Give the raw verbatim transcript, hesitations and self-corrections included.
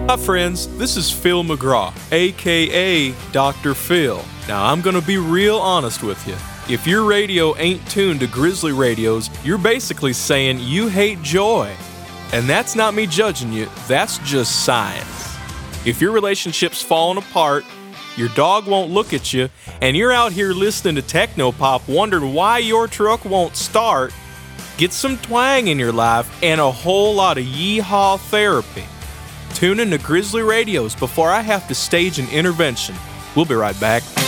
Hi friends, this is Phil McGraw, aka Doctor Phil. Now I'm gonna be real honest with you. If your radio ain't tuned to Grizzly radios, you're basically saying you hate joy. And that's not me judging you, that's just science. If your relationship's falling apart, your dog won't look at you, and you're out here listening to techno-pop wondering why your truck won't start, get some twang in your life and a whole lot of yeehaw therapy. Tune in to Grizzly Radios before I have to stage an intervention. We'll be right back.